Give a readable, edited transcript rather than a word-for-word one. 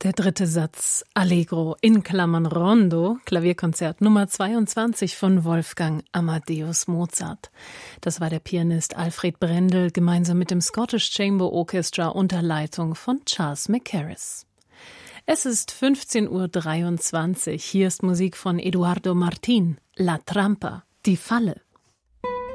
Der dritte Satz, Allegro in Klammern Rondo, Klavierkonzert Nummer 22 von Wolfgang Amadeus Mozart. Das war der Pianist Alfred Brendel gemeinsam mit dem Scottish Chamber Orchestra unter Leitung von Charles Mackerras. Es ist 15:23 Uhr. Hier ist Musik von Eduardo Martín, La Trampa, die Falle.